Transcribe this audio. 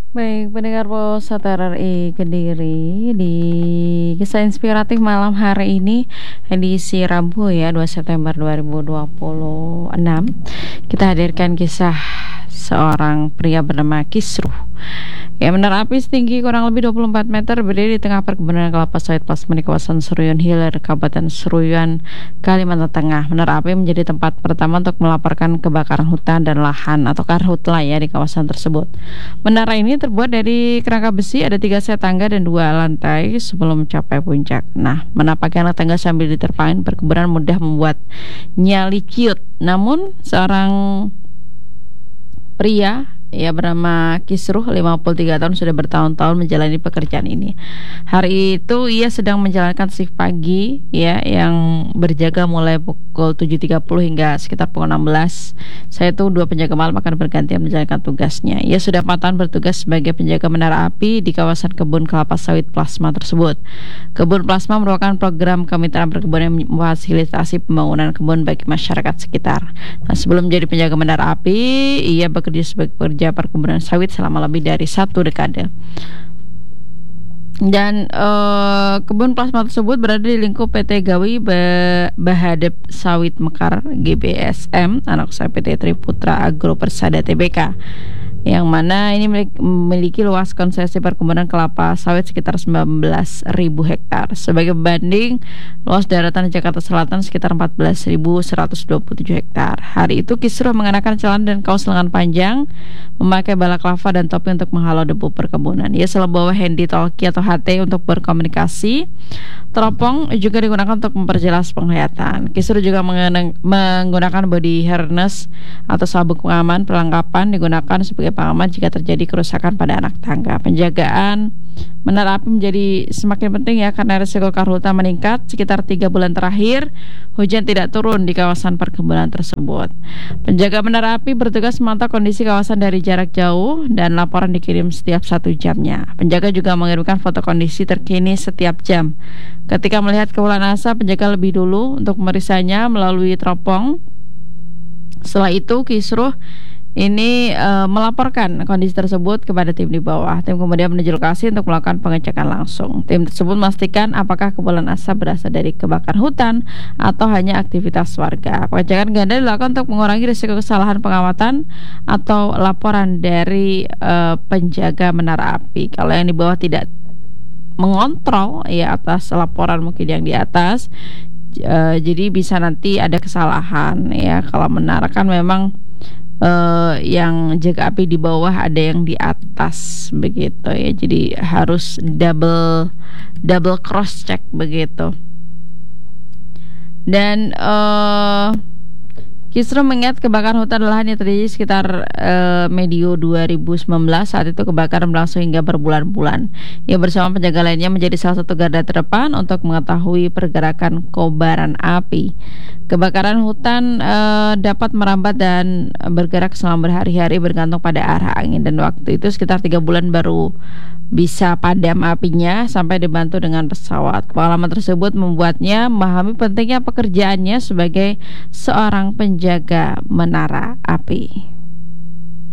Baik, pendengar Pulsa RRI Kediri di kisah inspiratif malam hari ini edisi Rabu ya 2 September 2026 kita hadirkan kisah seorang pria bernama Kisruh yang menara api setinggi kurang lebih 24 meter berdiri di tengah perkebunan kelapa sawit plasma di kawasan Seruyun Hilir, Kabupaten Seruyun, Kalimantan Tengah. Menara api menjadi tempat pertama untuk melaporkan kebakaran hutan dan lahan atau karhutla ya di kawasan tersebut. Menara ini terbuat dari kerangka besi, ada 3 set tangga dan 2 lantai sebelum mencapai puncak. Nah, menapaki anak tangga sambil diterpangin perkebunan mudah membuat nyali kiut. Namun, seorang pria bernama Kisruh 53 tahun sudah bertahun-tahun menjalani pekerjaan ini. Hari itu ia sedang menjalankan shift pagi ya yang berjaga mulai pukul 7.30 hingga sekitar pukul 16. Saya itu 2 penjaga malam akan bergantian menjalankan tugasnya. Ia sudah 4 tahun bertugas sebagai penjaga menara api di kawasan kebun kelapa sawit plasma tersebut. Kebun plasma merupakan program kemitraan perkebunan yang memfasilitasi pembangunan kebun bagi masyarakat sekitar. Nah, sebelum menjadi penjaga menara api, ia bekerja sebagai pekerja perkebunan sawit selama lebih dari 1 dekade. Dan kebun plasma tersebut berada di lingkup PT Gawi Bahadep Sawit Mekar GBSM, anak usaha PT Triputra Agro Persada Tbk, yang mana ini memiliki luas konsesi perkebunan kelapa sawit sekitar 19.000 hektar. Sebagai pembanding, luas daratan Jakarta Selatan sekitar 14.127 hektar. Hari itu Kisruh mengenakan celana dan kaos lengan panjang, memakai balaklava dan topi untuk menghalau debu perkebunan. Ia selalu bawa handy talkie atau HT untuk berkomunikasi. Teropong juga digunakan untuk memperjelas penglihatan. Kisruh juga menggunakan body harness atau sabuk pengaman. Perlengkapan digunakan sebagai pengaman jika terjadi kerusakan pada anak tangga. Penjagaan menara api menjadi semakin penting ya karena risiko karhutla meningkat. Sekitar 3 bulan terakhir hujan tidak turun di kawasan perkebunan tersebut. Penjaga menara api bertugas memantau kondisi kawasan dari jarak jauh dan laporan dikirim setiap 1 jamnya. Penjaga juga mengirimkan foto kondisi terkini setiap jam. Ketika melihat kepulan asap, penjaga lebih dulu untuk memeriksanya melalui teropong. Setelah itu Kisruh ini melaporkan kondisi tersebut kepada tim di bawah. Tim kemudian menuju lokasi untuk melakukan pengecekan langsung. Tim tersebut memastikan apakah kepulan asap berasal dari kebakaran hutan atau hanya aktivitas warga. Pengecekan ganda dilakukan untuk mengurangi risiko kesalahan pengamatan atau laporan dari penjaga menara api. Kalau yang di bawah tidak mengontrol ya atas laporan mungkin yang di atas, jadi bisa nanti ada kesalahan ya. Kalau menara kan memang yang jaga api di bawah, ada yang di atas begitu ya. Jadi harus double cross check begitu. Dan Kisruh mengingat kebakaran hutan dan lahan yang terjadi sekitar medio 2019. Saat itu kebakaran berlangsung hingga berbulan-bulan. Ia bersama penjaga lainnya menjadi salah satu garda terdepan untuk mengetahui pergerakan kobaran api. Kebakaran hutan dapat merambat dan bergerak selama berhari-hari bergantung pada arah angin, dan waktu itu sekitar 3 bulan baru bisa padam apinya sampai dibantu dengan pesawat. Pengalaman tersebut membuatnya memahami pentingnya pekerjaannya sebagai seorang penjaga menara api.